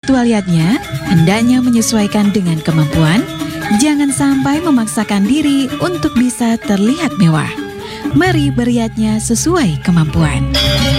Bertualiatnya hendaknya menyesuaikan dengan kemampuan, jangan sampai memaksakan diri untuk bisa terlihat mewah. Mari beriatnya sesuai kemampuan.